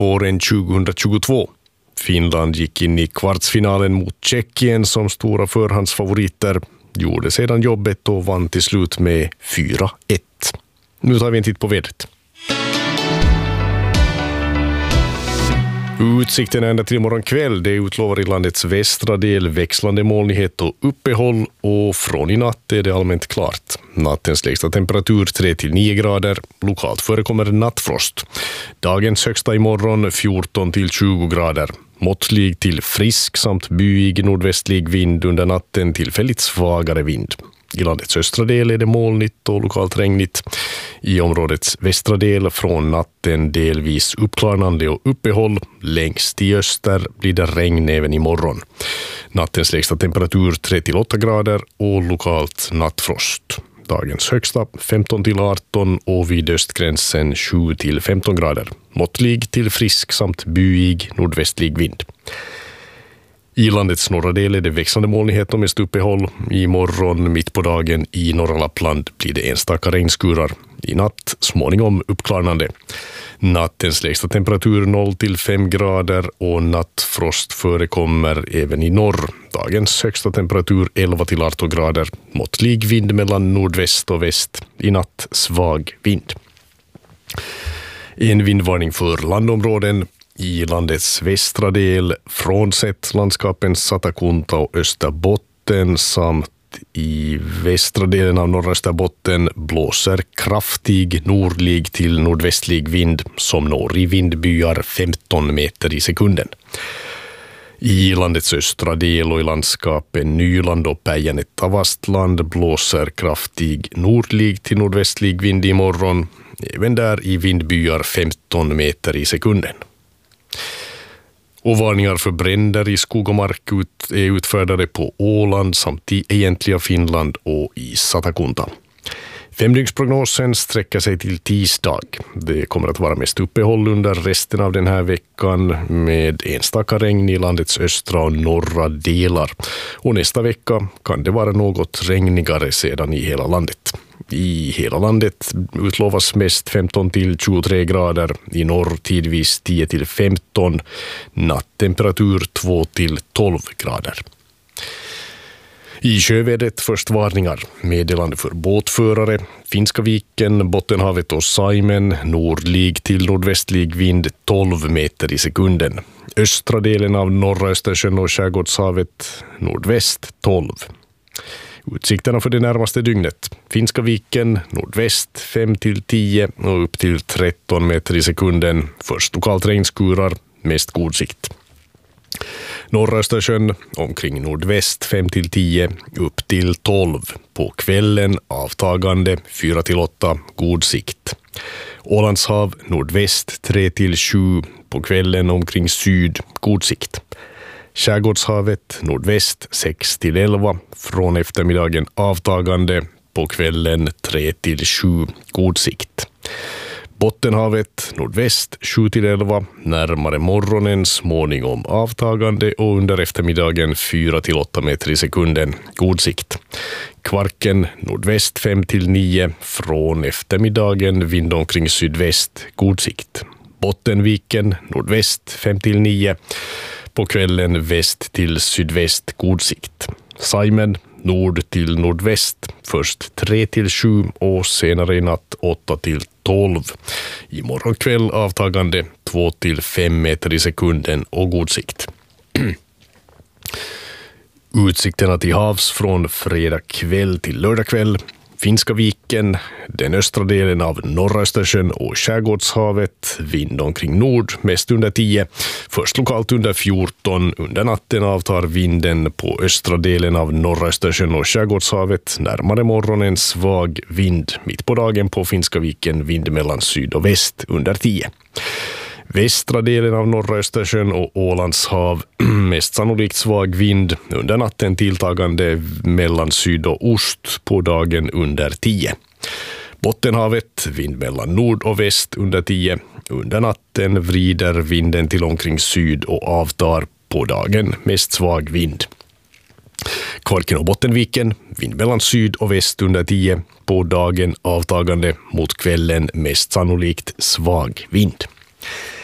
Våren 2022. Finland gick in i kvartsfinalen mot Tjeckien som stora förhandsfavoriter, gjorde sedan jobbet och vann till slut med 4-1. Nu tar vi en titt på vädret. Utsikten ända till imorgon kväll, det utlovar i landets västra del växlande molnighet och uppehåll, och från i natt är det allmänt klart. Nattens lägsta temperatur 3-9 grader, lokalt förekommer nattfrost. Dagens högsta imorgon 14-20 grader. Måttlig till frisk samt byig nordvästlig vind, under natten tillfälligt svagare vind. I landets östra del är det molnigt och lokalt regnigt. I områdets västra del från natten delvis uppklarnande och uppehåll. Längst i öster blir det regn även imorgon. Nattens lägsta temperatur 3-8 grader och lokalt nattfrost. Dagens högsta 15-18 och vid östgränsen 7-15 grader. Måttlig till frisk samt byig nordvästlig vind. I landets norra del är det växande molnighet och mest uppehåll. Imorgon mitt på dagen i norra Lappland blir det enstaka regnskurar. I natt småningom uppklarnande. Nattens lägsta temperatur 0-5 grader och nattfrost förekommer även i norr. Dagens högsta temperatur 11-18 grader. Måttlig vind mellan nordväst och väst. I natt svag vind. En vindvarning för landområden. I landets västra del, frånsett landskapen Satakunta och Österbotten samt i västra delen av norra Österbotten, blåser kraftig nordlig till nordvästlig vind som når i vindbyar 15 meter i sekunden. I landets östra del och i landskapen Nyland och Päijänne-Tavastland blåser kraftig nordlig till nordvästlig vind imorgon, även där i vindbyar 15 meter i sekunden. Och varningar för bränder i skog och mark är utfärdade på Åland samt i egentliga Finland och i Satakunta. Femdygnsprognosen sträcker sig till tisdag. Det kommer att vara mest uppehåll under resten av den här veckan med enstaka regn i landets östra och norra delar. Och nästa vecka kan det vara något regnigare sedan i hela landet. I hela landet utlovas mest 15-23 grader, i norr tidvis 10-15, nattemperatur 2-12 grader. I sjövädret först varningar, meddelande för båtförare, Finska viken, Bottenhavet och Saimen, nordlig till nordvästlig vind 12 meter i sekunden. Östra delen av norra Östersjön och Skärgårdshavet, nordväst 12. Utsikterna för det närmaste dygnet. Finska viken, nordväst 5-10 och upp till 13 meter i sekunden. Först lokalt regnskurar, mest god sikt. Norra Östersjön, omkring nordväst 5-10, upp till 12. På kvällen avtagande 4-8, god sikt. Ålandshav, nordväst 3-7, på kvällen omkring syd, god sikt. Skärgårdshavet, nordväst 6-11, från eftermiddagen avtagande, på kvällen 3-7, god sikt. Bottenhavet, nordväst 7-11, närmare morgonen småningom avtagande och under eftermiddagen 4-8 meter i sekunden, god sikt. Kvarken, nordväst 5-9, från eftermiddagen vind omkring sydväst, god sikt. Bottenviken, nordväst 5-9, på kvällen väst till sydväst, god sikt. Saimen, nord till nordväst, först 3-7 och senare i natt 8-12. Imorgon kväll avtagande 2-5 meter i sekunden och god sikt. Utsikterna till havs från fredag kväll till lördag kväll. Finska viken, den östra delen av norra Östersjön och Skärgårdshavet, vind omkring nord, mest under 10, först lokalt under 14, under natten avtar vinden på östra delen av norra Östersjön och Skärgårdshavet, närmare morgonen svag vind, mitt på dagen på Finska viken vind mellan syd och väst under 10. Västra delen av norra Östersjön och Ålandshav, mest sannolikt svag vind, under natten tilltagande mellan syd och ost, på dagen under 10. Bottenhavet, vind mellan nord och väst under 10, under natten vrider vinden till omkring syd och avtar, på dagen mest svag vind. Kvarken och Bottenviken, vind mellan syd och väst under 10, på dagen avtagande, mot kvällen mest sannolikt svag vind.